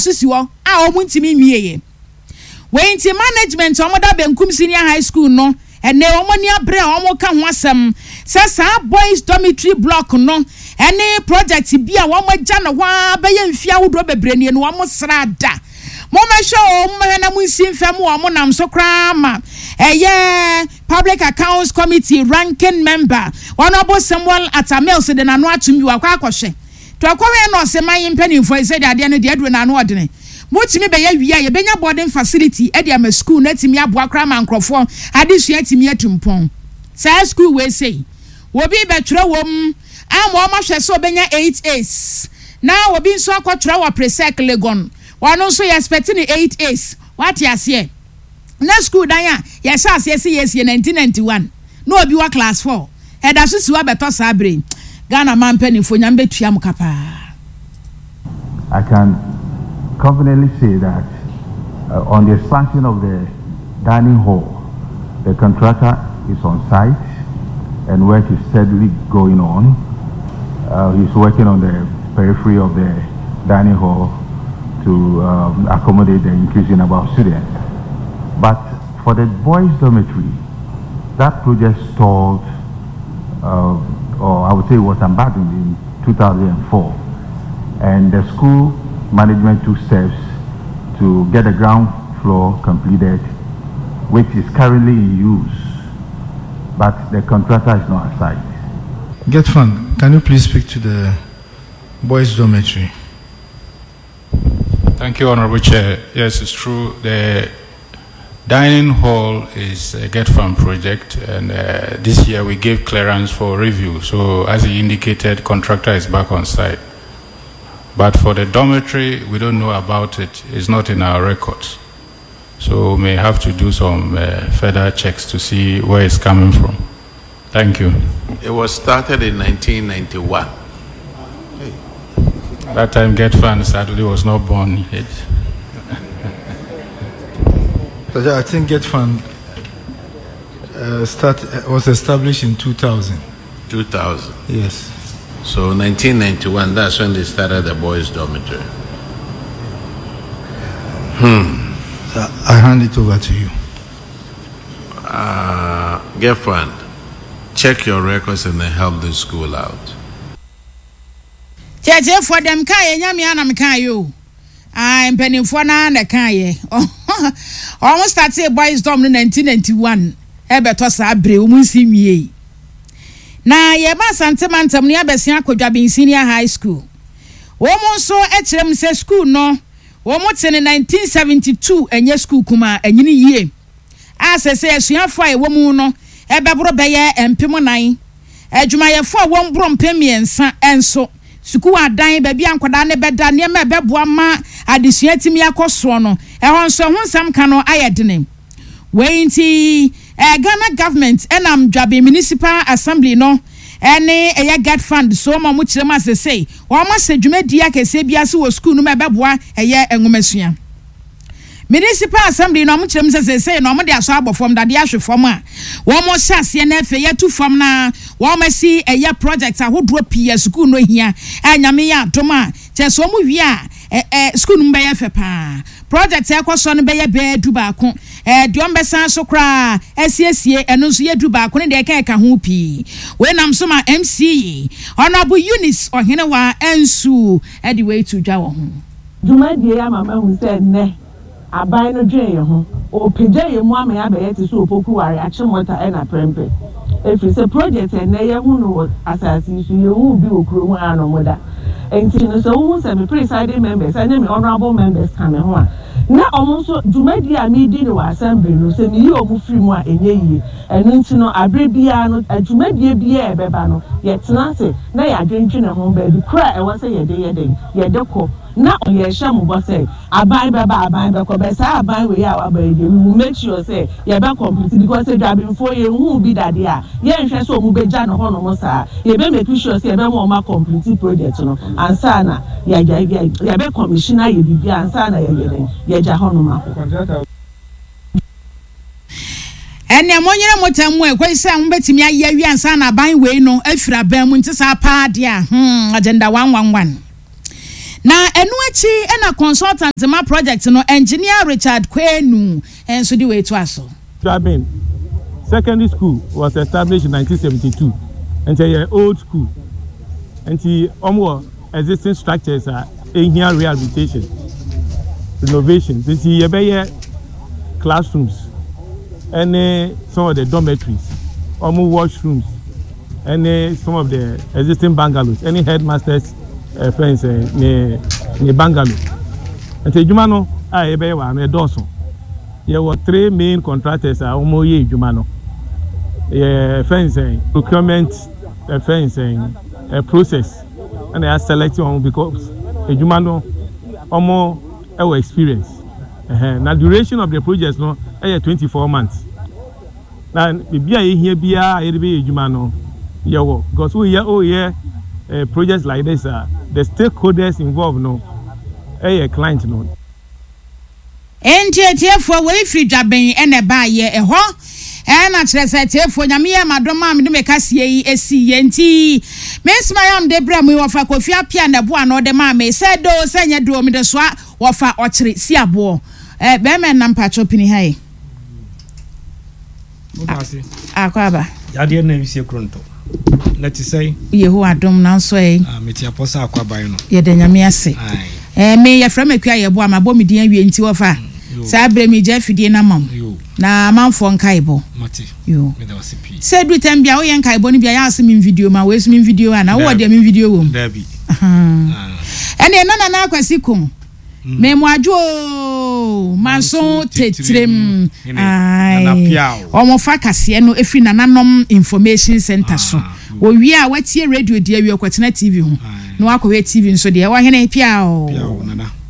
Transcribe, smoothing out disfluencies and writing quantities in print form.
sisi wo a omu ntimi nwieye we nti management omoda Benkum Senior High School no ene omoni abre omo ka ho asem sa boys dormitory block no ene project bi a wo magya no ho abaye mfia wodo bebreni no wo srada mo mesho o na munsimfam wo nam so kra ma public accounts committee ranking member Honorable Samuel Atamel said na no atumi wa kwa akohwe to akọwe no se man mpanimfo ise de ade no de aduro na no odene motimi be ya wi a ye benya boarding facility e de am school na timi aboa kra man krofo adesua timi atumpon sa school we say obi be twere wom am o ma hwe so benya 8As na obi nso akotwere wa presec legon wano nso ye expecting 8As what you say na school dan ya yes as yes 1991 no obi wa class 4 e da so siwa beto sa brain Ghana man penifo nyambe tuam kapa. I can confidently say that on the expansion of the dining hall, the contractor is on site and work is steadily going on. He's working on the periphery of the dining hall to accommodate the increasing number of students. But for the boys' dormitory, that project stalled, or I would say was abandoned in 2004. And the school management took steps to get the ground floor completed, which is currently in use, but the contractor is not on site. Getfan, can you please speak to the boys' dormitory? Thank you, Honorable Chair. Yes, it's true. The dining hall is a Getfan project, and this year we gave clearance for review. So, as he indicated, contractor is back on site. But for the dormitory, we don't know about it. It's not in our records. So, we may have to do some further checks to see where it's coming from. Thank you. It was started in 1991. That time, Getfan sadly was not born yet. I think Getfan was established in 2000. 2000? Yes. So 1991, that's when they started the boys' dormitory. I hand it over to you. Getfan, check your records and then help the school out. Cheche for them kai nyame anam kai yo. Mpenimfo na na kai almost started boys dorm in 1991 ebeto sa abre omunsi wie na ye ba santemantam ne abesia Akwadwaben Senior High School womo so ekirem se school no womo tene 1972 enye school kuma enyini yie asese asuafo a womu no ebebro beye empem nan adwumayefo a wombro mpemiensa enso suku adan ba bia nkwada ne beda ne ma beboa ma adesua timi akoso no ehon so honsam ka no ayedene weinti Ghana government enam Dwabe Municipal Assembly no ene get fund so ma mu kirema sesei wo ma sedwumadi akese bia se wo school no ma beboa eye enwomesua Municipal Assembly no mu kirem sesei no mo de aso abofom dade ahwefom a wo mo hyase na efe yetu fam na wo ma si eye project ahodo pia school no hia anyame ya doma cheso mu wi a school no be ye fe pa project ekoso no be ye be du ba ko diom besan so kra asiesie eno so ye du ba ko ne de ka ho pi we nam so ma MC Honorable Eunice Ohenewa ensu e the way to dwa wo ho duma die ya mama hu se ne abai no dwen ye ho o pegya ye mu ama ya be ye ti so opoku ware achimota e na prempe if it's a project and they hu no asasi so ye hu bi okuro mu ano moda enti no so hu se me presiding members and me honorable members come ho a na omonso dwumadi a me di no assembly no se me yi omu free mu a enye yi enu nti no abre bia no dwumadi bia e beba no ye tena se na ya dwentwe ho ba bi kra e wo se ye de ko na ye hye mo bo say aban beba aban be ko be say aban we ya wa ba we will make sure say ye be complete because say Dwabe for ye hu bi dade a ye nhwe so mu be ja no ho no mo sa ye be make sure say ye be mo ma complete project no ansa na ye be commissioner ye bi ansa na ye ja ho no ma ene monyere motamu ekwesa mbetimi ayewi ansa na aban we no afira ban mu ntisa pa de a agenda 111 na enu achi ena consultant ma project no engineer Richard Kwenu enso di we to aso Drabin secondary school was established in 1972 and a old school and the existing structures are in rehabilitation renovations and the classrooms and some of the dormitories washrooms and some of the existing bungalows any headmasters friends ne bungalow and the jumano me doso there were 3 main contractors ye jumano fencing procurement fencing process and they are selecting on because a jumano our experience now duration of the project no 24 months now bibia here bia be jumano yawo because we projects like this the stakeholders involved no client no tiefo we free Drabin ene ba ye eho na kire se tiefo nyame ye madoma me de kasie yi esi ye nti mesmayam de bra mu wofa Kofi Apia na bo ana de ma me se do se nya do me de so wofa okire si abo be me na mpacho pini hai akwaba yade na wisie kronto let us say yehu adom na so meti aposa akwaban no ye de nyame ase me ye fra makua ye bo amabo me din awie nti wofa sa bre mi je fidie na mam na manfo nkaibo mati yo me da wasipi se du tambia wo ye nkaibo ni bia ya asemi video ma we asemi video ana wo de mi video wo dabi ene na akwasi kum me mo ajo manso tetrem ai omo fa kase no efi nananom information center so wo wi a watie radio dia wi okwatena TV ho no akọwe TV nso de wo hene pia o nana